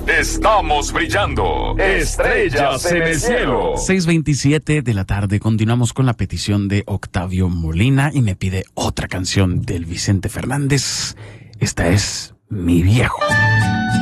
Estamos brillando. Estrellas en el cielo. 6:27 de la tarde. Continuamos con la petición de Octavio Molina y me pide otra canción del Vicente Fernández. Esta es Mi Viejo.